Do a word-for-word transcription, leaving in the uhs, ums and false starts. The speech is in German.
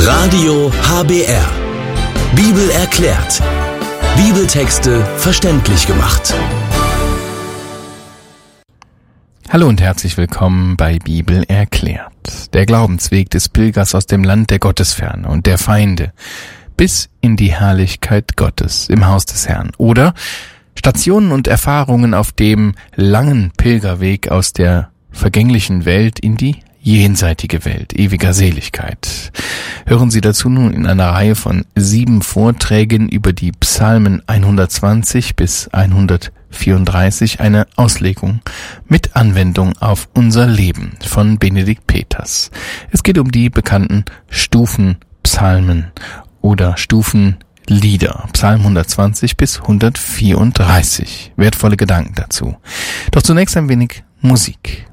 Radio H B R. Bibel erklärt. Bibeltexte verständlich gemacht. Hallo und herzlich willkommen bei Bibel erklärt. Der Glaubensweg des Pilgers aus dem Land der Gottesferne und der Feinde bis in die Herrlichkeit Gottes im Haus des Herrn. Oder Stationen und Erfahrungen auf dem langen Pilgerweg aus der vergänglichen Welt in die jenseitige Welt, ewiger Seligkeit. Hören Sie dazu nun in einer Reihe von sieben Vorträgen über die Psalmen hundertzwanzig bis hundertvierunddreißig eine Auslegung mit Anwendung auf unser Leben von Benedikt Peters. Es geht um die bekannten Stufenpsalmen oder Stufenlieder, Psalm hundertzwanzig bis hundertvierunddreißig. Wertvolle Gedanken dazu. Doch zunächst ein wenig Musik.